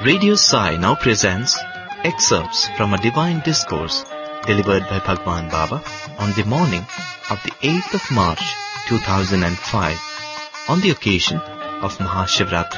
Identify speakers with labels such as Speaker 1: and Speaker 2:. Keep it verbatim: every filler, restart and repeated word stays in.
Speaker 1: Radio Sai now presents excerpts from a divine discourse delivered by Bhagwan Baba on the morning of the eighth of March two thousand five on the occasion of Mahashivratri.